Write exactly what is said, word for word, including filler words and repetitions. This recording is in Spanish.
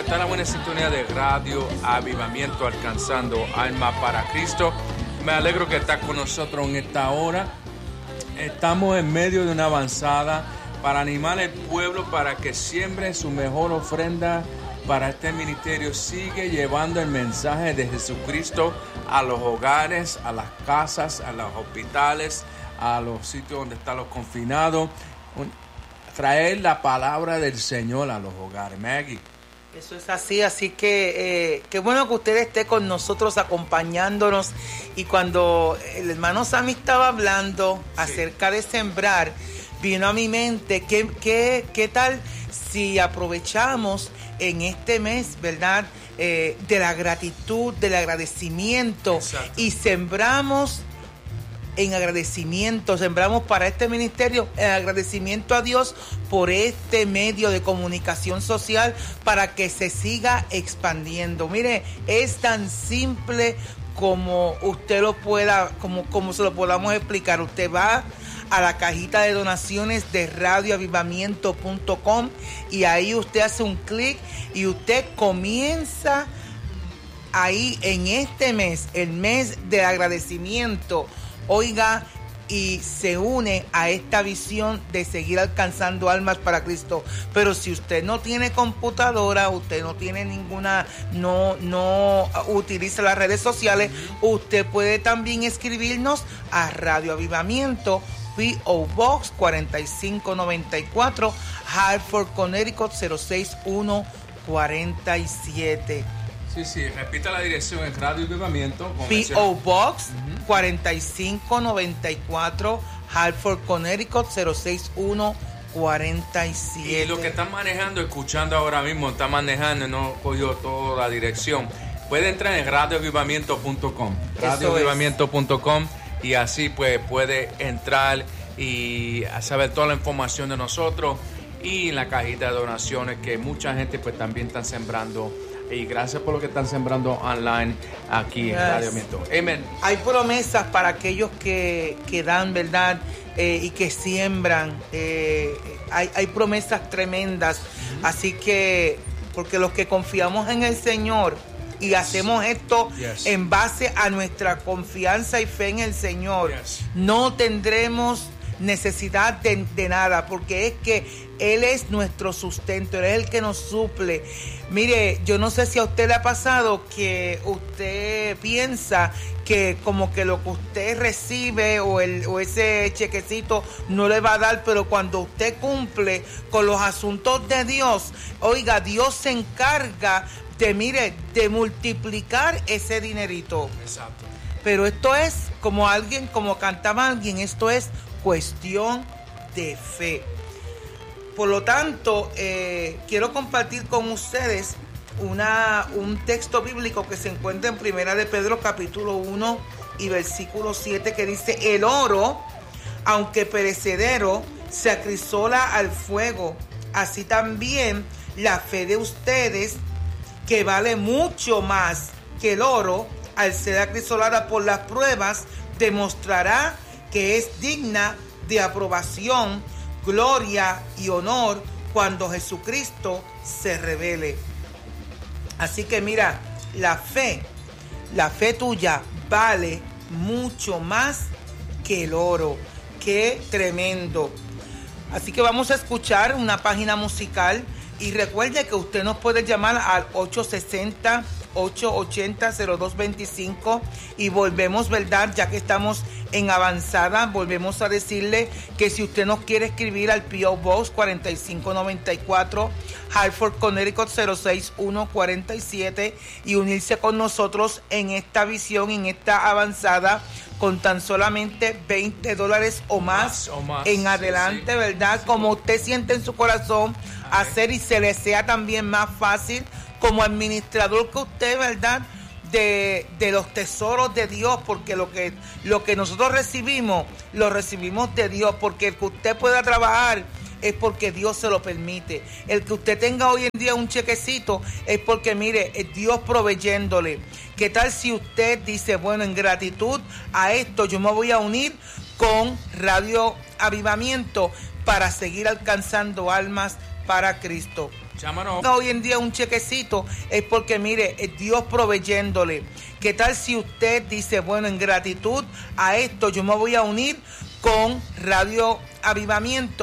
está en la buena sintonía de Radio Avivamiento, alcanzando alma para Cristo. Me alegro que está con nosotros en esta hora. Estamos en medio de una avanzada para animar al pueblo para que siembre su mejor ofrenda para este ministerio. Sigue llevando el mensaje de Jesucristo a los hogares, a las casas, a los hospitales, a los sitios donde están los confinados. Traer la palabra del Señor a los hogares. Maggie. Eso es así, así que eh, qué bueno que usted esté con nosotros acompañándonos. Y cuando el hermano Sammy estaba hablando sí. acerca de sembrar, vino a mi mente, ¿qué, qué, qué tal si aprovechamos en este mes, verdad, eh, de la gratitud, del agradecimiento? Exacto. Y sembramos en agradecimiento, sembramos para este ministerio en agradecimiento a Dios por este medio de comunicación social para que se siga expandiendo. Mire, es tan simple como usted lo pueda, como, como se lo podamos explicar. Usted va a la cajita de donaciones de radio avivamiento punto com y ahí usted hace un clic y usted comienza ahí en este mes, el mes de agradecimiento. Oiga, y se une a esta visión de seguir alcanzando almas para Cristo. Pero si usted no tiene computadora, usted no tiene ninguna, no, no utiliza las redes sociales, usted puede también escribirnos a Radio Avivamiento, P O Box cuarenta y cinco noventa y cuatro, Hartford, Connecticut cero seis uno cuarenta y siete. Sí, sí, repita la dirección en Radio Avivamiento. P O Box uh-huh. cuarenta y cinco noventa y cuatro, Hartford, Connecticut cero seis uno cuarenta y siete. Y lo que están manejando, escuchando ahora mismo, están manejando, no cogió toda la dirección. Puede entrar en radio avivamiento punto com, radio avivamiento punto com, y así pues puede entrar y saber toda la información de nosotros y en la cajita de donaciones que mucha gente pues también están sembrando. Y gracias por lo que están sembrando online aquí yes. en Radio Avivamiento. Amén. Hay promesas para aquellos que, que dan, ¿verdad? Eh, y que siembran. Eh, hay, hay promesas tremendas. Mm-hmm. Así que, porque los que confiamos en el Señor y hacemos esto yes. en base a nuestra confianza y fe en el Señor, yes. no tendremos necesidad de, de nada, porque es que Él es nuestro sustento, Él es el que nos suple. Mire, yo no sé si a usted le ha pasado que usted piensa que como que lo que usted recibe o, el, o ese chequecito no le va a dar, pero cuando usted cumple con los asuntos de Dios, oiga, Dios se encarga de, mire, de multiplicar ese dinerito. Exacto. Pero esto es, como alguien, como cantaba alguien, esto es cuestión de fe. Por lo tanto, eh, quiero compartir con ustedes una, un texto bíblico que se encuentra en Primera de Pedro capítulo uno y versículo siete, que dice: el oro, aunque perecedero, se acrisola al fuego, así también la fe de ustedes, que vale mucho más que el oro, al ser acrisolada por las pruebas, demostrará que es digna de aprobación, gloria y honor cuando Jesucristo se revele. Así que mira, la fe, la fe tuya vale mucho más que el oro. ¡Qué tremendo! Así que vamos a escuchar una página musical y recuerde que usted nos puede llamar al ocho seis cero, ocho ocho cero, cero dos dos cinco y volvemos, ¿verdad? Ya que estamos en avanzada, volvemos a decirle que si usted nos quiere escribir al P O Box cuarenta y cinco noventa y cuatro, Hartford, Connecticut cero seis uno cuarenta y siete y unirse con nosotros en esta visión, en esta avanzada, con tan solamente veinte dólares o más, más, o más en adelante, sí, sí. ¿verdad? Sí. Como usted siente en su corazón hacer y se le sea también más fácil como administrador que usted, ¿verdad? De, de los tesoros de Dios, porque lo que, lo que nosotros recibimos, lo recibimos de Dios, porque el que usted pueda trabajar es porque Dios se lo permite. El que usted tenga hoy en día un chequecito es porque, mire, es Dios proveyéndole. ¿Qué tal si usted dice, bueno, en gratitud a esto yo me voy a unir con Radio Avivamiento para seguir alcanzando almas para Cristo? Llámanos. Hoy en día un chequecito es porque, mire, es Dios proveyéndole. ¿Qué tal si usted dice, bueno, en gratitud a esto yo me voy a unir con Radio Avivamiento?